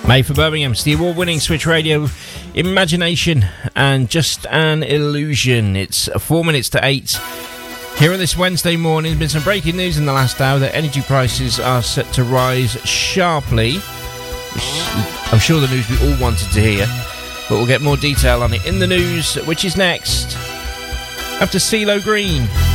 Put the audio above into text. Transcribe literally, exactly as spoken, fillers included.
Made for Birmingham, it's the award-winning Switch Radio, Imagination and Just an Illusion. It's four minutes to eight. Here on this Wednesday morning, there's been some breaking news in the last hour that energy prices are set to rise sharply. I'm sure the news we all wanted to hear, but we'll get more detail on it in the news, which is next, after CeeLo Green.